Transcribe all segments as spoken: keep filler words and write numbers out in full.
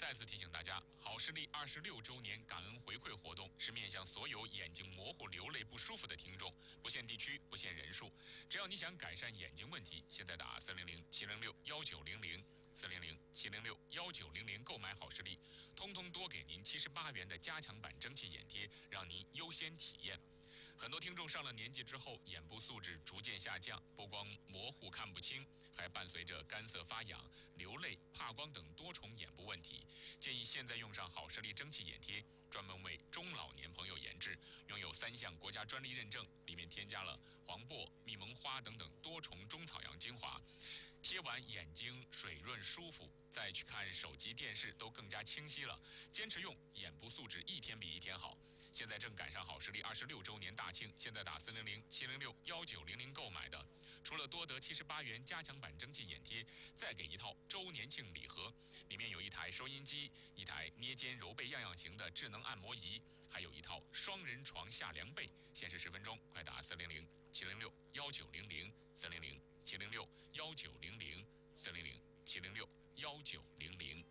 再次提醒大家，好视力二十六周年感恩回馈活动是面向所有眼睛模糊、流泪不舒服的听众，不限地区，不限人数。只要你想改善眼睛问题，现在打四零零七零六幺九零零四零零七零六幺九零零购买好视力，通通多给您七十八元的加强版蒸汽眼贴，让您优先体验。很多听众上了年纪之后，眼部素质逐渐下降，不光模糊看不清，还伴随着干涩发痒、流泪、怕光等多重眼部问题。建议现在用上好视力蒸汽眼贴，专门为中老年朋友研制，拥有三项国家专利认证，里面添加了黄柏、蜜蒙花等等多重中草药精华，贴完眼睛水润舒服，再去看手机电视都更加清晰了。坚持用，眼部素质一天比一天好。现在正赶上好视力二十六周年大庆，现在打四零零七零六幺九零零购买的，除了多得七十八元加强版蒸汽眼贴，再给一套周年庆礼盒，里面有一台收音机、一台捏肩揉背样样行的智能按摩仪，还有一套双人床下凉被，限时十分钟，快打四零零七零六幺九零零四零零七零六幺九零零四零零七零六幺九零零。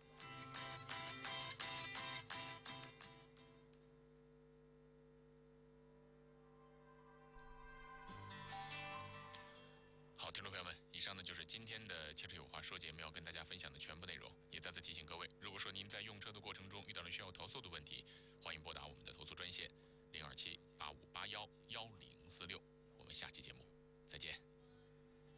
好，听众朋友们，以上呢就是今天的汽车有话说节目要跟大家分享的全部内容。也再次提醒各位，如果说您在用车的过程中